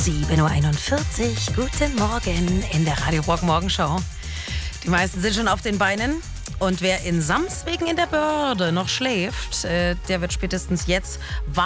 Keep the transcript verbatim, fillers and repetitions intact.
sieben Uhr einundvierzig. Guten Morgen in der Radio Rock Morgenshow. Die meisten sind schon auf den Beinen. Und wer in Sams wegen in der Börde noch schläft, äh, der wird spätestens jetzt